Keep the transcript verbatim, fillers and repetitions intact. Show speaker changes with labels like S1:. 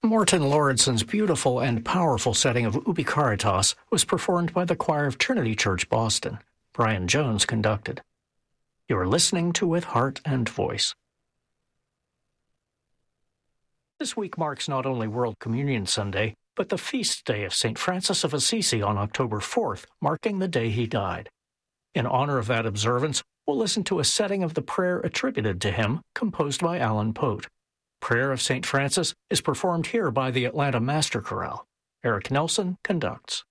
S1: Morton Lauridsen's beautiful and powerful setting of Ubi Caritas was performed by the choir of Trinity Church, Boston. Brian Jones conducted. You are listening to With Heart and Voice. This week marks not only World Communion Sunday, but the feast day of Saint Francis of Assisi on October fourth, marking the day he died. In honor of that observance, we'll listen to a setting of the prayer attributed to him, composed by Alan Pote. Prayer of Saint Francis is performed here by the Atlanta Master Chorale. Eric Nelson conducts.